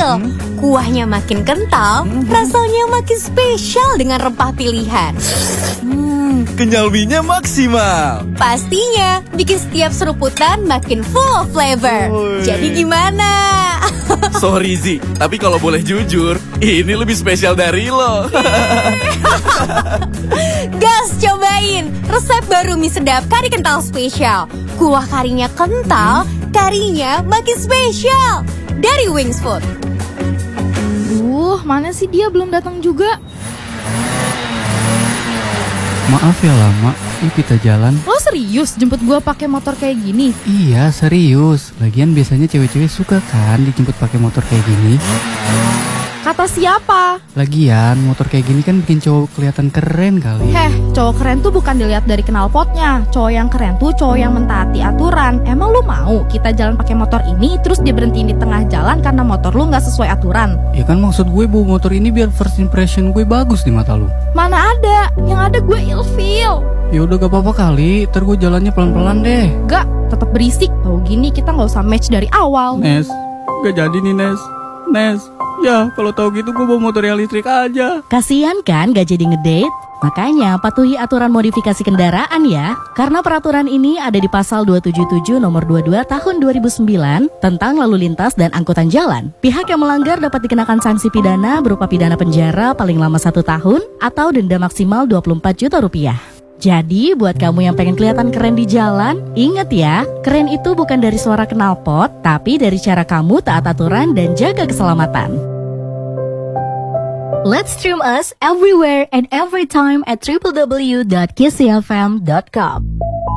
Wheel. Kuahnya makin kental, rasanya makin spesial dengan rempah pilihan. Kenyal mie-nya maksimal. Pastinya bikin setiap seruputan makin full of flavor. Woi. Jadi gimana? Sorry Zi, tapi kalau boleh jujur, ini lebih spesial dari lo. Gas, cobain resep baru mie sedap kari kental spesial. Kuah karinya kental, karinya makin spesial. Dari Wings Food. Mana sih dia belum datang juga? Maaf ya lama, yuk kita jalan. Lo serius jemput gua pakai motor kayak gini? Iya serius, lagian biasanya cewek-cewek suka kan dijemput pakai motor kayak gini. Kata siapa? Lagian motor kayak gini kan bikin cowok kelihatan keren kali. Cowok keren tuh bukan dilihat dari knalpotnya. Cowok yang keren tuh cowok yang mentaati aturan. Emang lu mau kita jalan pakai motor ini terus dia berhenti di tengah jalan karena motor lu nggak sesuai aturan? Ya kan maksud gue bawa motor ini biar first impression gue bagus di mata lu. Mana ada, yang ada gue ilfeel. Ya udah gak apa-apa kali, ntar gue jalannya pelan-pelan deh. Gak, tetap berisik. Tahu gini kita nggak usah match dari awal. Nes, gak jadi nih Nes, ya kalau tahu gitu gue bawa motor yang listrik aja. Kasian kan gak jadi ngedate? Makanya patuhi aturan modifikasi kendaraan ya. Karena peraturan ini ada di pasal 277 nomor 22 tahun 2009 tentang lalu lintas dan angkutan jalan. Pihak yang melanggar dapat dikenakan sanksi pidana berupa pidana penjara paling lama 1 tahun atau denda maksimal 24 juta rupiah. Jadi buat kamu yang pengen kelihatan keren di jalan, ingat ya, keren itu bukan dari suara knalpot, tapi dari cara kamu taat aturan dan jaga keselamatan. Let's stream us everywhere and every time at www.kissfm.com.